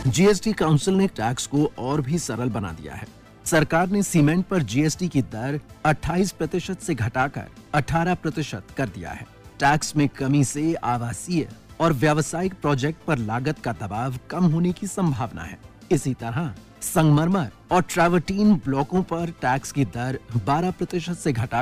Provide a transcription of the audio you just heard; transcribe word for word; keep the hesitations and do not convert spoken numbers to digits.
GST council ने tax को और भी सरल बना दिया है। सरकार ने सीमेंट पर जीएसटी की दर अट्ठाईस प्रतिशत से घटाकर अठारह प्रतिशत कर दिया है। टैक्स में कमी से आवासीय और व्यावसायिक प्रोजेक्ट पर लागत का दबाव कम होने की संभावना है। इसी तरह संगमरमर और ट्रैवर्टीन ब्लॉकों पर टैक्स की दर बारह प्रतिशत से घटा